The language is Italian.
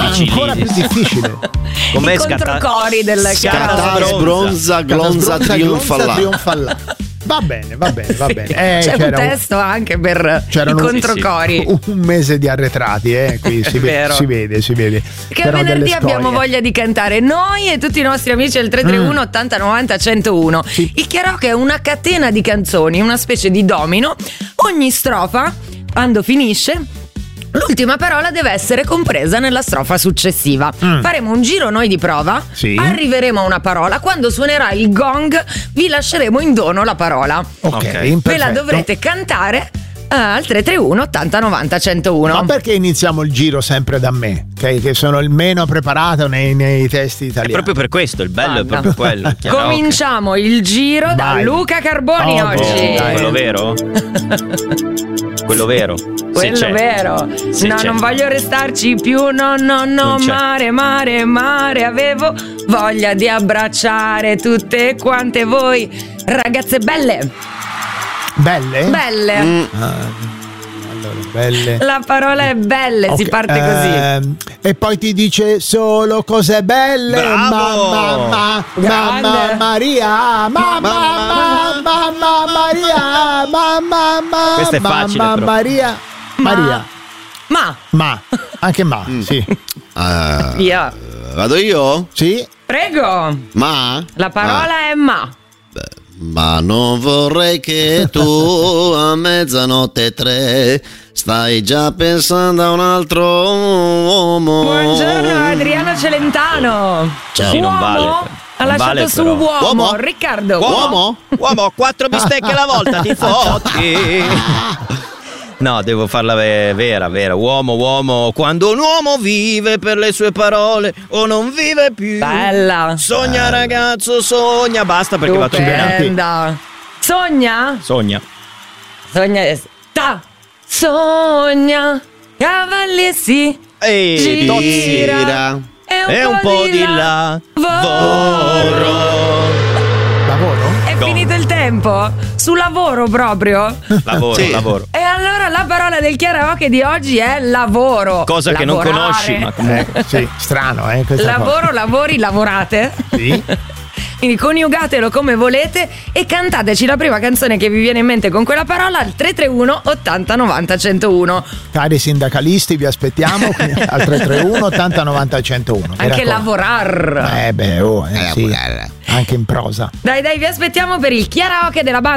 ancora più difficile. Com'è I controcori del Scatta, sbronza, glonza, trionfalla. Va bene. C'è un testo anche per i controcori. Un mese di arretrati, qui si vede. Che venerdì abbiamo voglia di cantare noi e tutti i nostri amici al 331 80 90 101. Sì. Il karaoke è una catena di canzoni, una specie di domino. Ogni strofa, quando finisce, l'ultima parola deve essere compresa nella strofa successiva. Faremo un giro noi di prova, arriveremo a una parola, quando suonerà il gong vi lasceremo in dono la parola. Ok, ve la dovrete cantare al 331 80 90 101. Ma perché iniziamo il giro sempre da me, che sono il meno preparato nei testi italiani? È proprio per questo, il bello è proprio quello. Cominciamo il giro da Luca Carboni oggi. Quello vero? Quello vero. Quello vero. Non voglio restarci più. No, mare. Avevo voglia di abbracciare tutte quante voi ragazze belle. Belle? Allora, belle. La parola è belle, okay. Si parte così. E poi ti dice solo cose belle. Mamma Maria. Mamma Maria. Questo è facile, Mamma Maria. Anche sì. Via. Vado io? Sì. Prego. La parola è ma. Ma non vorrei che tu a mezzanotte 3 stai già pensando a un altro uomo. Buongiorno Adriano Celentano. Ciao. Sì, non vale. Ha lasciato su uomo. Riccardo. Uomo, 4 bistecche alla volta ti fotti. No, devo farla vera. Uomo, quando un uomo vive per le sue parole o non vive più. Bella. Sogna ragazzo, sogna. Basta perché va tutto bene. Sogna. Sogna. Cavalli e si gira. E un po' di lavoro. È finito il tempo? Su lavoro proprio? Lavoro. E allora la parola del karaoke di oggi è lavoro. Cosa che non conosci, ma comunque. Sì, strano, lavoro, lavori, lavorate. Sì. Quindi coniugatelo come volete e cantateci la prima canzone che vi viene in mente con quella parola al 331 80 90 101. Cari sindacalisti, vi aspettiamo al 331 80 90 101. Anche lavorar. Sì. Anche in prosa. Dai, vi aspettiamo per il karaoke della banda.